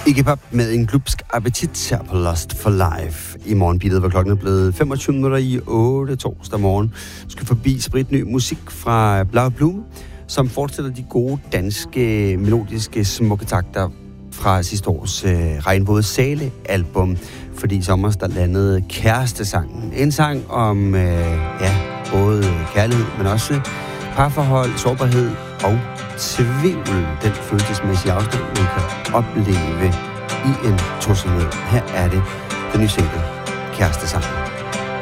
Iggy Pop med en glupsk appetit her på Lost for Life. I morgenbeatet var klokken blevet 25 minutter i 8 torsdag morgen. Du skal forbi spritny musik fra Blau Blue, som fortsætter de gode danske melodiske smukke takter fra sidste års Regnvåde Sale-album. Fordi i sommer der landede Kærestesangen. En sang om både kærlighed, men også parforhold, sårbarhed og tvivl. Den følelsesmæssige afstand, man kan opleve i en tosomhed. Her er det den nye single, Kærestesangen.